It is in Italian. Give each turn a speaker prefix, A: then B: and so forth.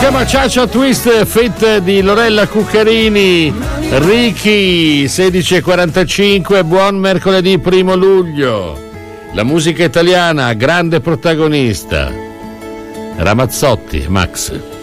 A: chiama Ciaccia Twist, fit di Lorella Cuccarini, Ricky, 16:45, buon mercoledì 1 luglio. La musica italiana, grande protagonista, Ramazzotti, Max.